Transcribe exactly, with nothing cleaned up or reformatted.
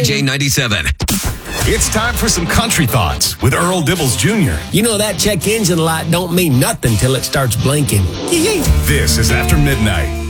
C J ninety-seven. It's time for some country thoughts with Earl Dibbles Junior You know that check engine light don't mean nothing till it starts blinking. This is After Midnight.